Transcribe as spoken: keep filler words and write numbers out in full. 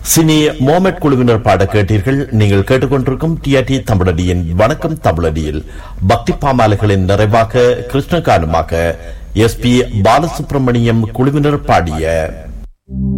Cine மோமெட் குழுவினர் பாட கேட்டீர்கள். நீங்கள் கேட்டுக்கொண்டிருக்கும் டிஆர்டி தமிழடியின் வணக்கம் தமிழடியில் பக்தி பாமாலைகளின் நிறைவாக கிருஷ்ணகானமாக எஸ் பி பாலசுப்ரமணியம் குழுவினர் பாடிய